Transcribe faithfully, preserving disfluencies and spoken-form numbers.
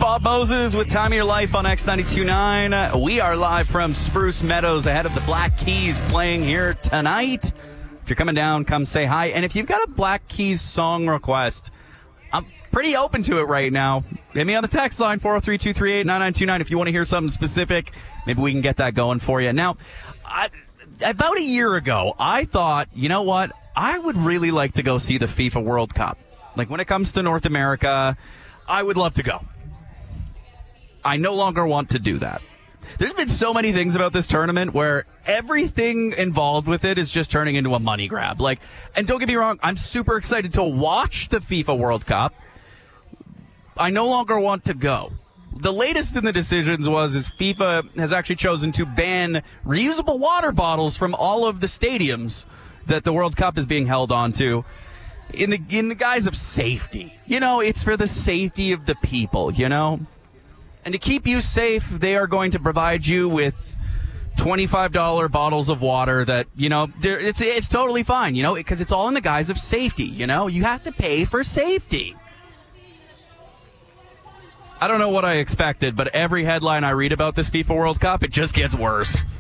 Bob Moses with Time of Your Life on X ninety-two point nine. We are live from Spruce Meadows ahead of the Black Keys playing here tonight. If you're coming down, come say hi. And if you've got a Black Keys song request, I'm pretty open to it right now. Hit me on the text line, four oh three, two three eight, nine nine two nine. If you want to hear something specific, maybe we can get that going for you. Now, I, about a year ago, I thought, you know what? I would really like to go see the FIFA World Cup. Like, when it comes to North America, I would love to go. I no longer want to do that. There's been so many things about this tournament where everything involved with it is just turning into a money grab. Like, and don't get me wrong, I'm super excited to watch the FIFA World Cup. I no longer want to go. The latest in the decisions was is FIFA has actually chosen to ban reusable water bottles from all of the stadiums that the World Cup is being held on to in the in the guise of safety. You know, it's for the safety of the people, you know? And to keep you safe, they are going to provide you with twenty-five dollars bottles of water that, you know, it's it's totally fine, you know, because it's all in the guise of safety, you know? You have to pay for safety. I don't know what I expected, but every headline I read about this FIFA World Cup, it just gets worse.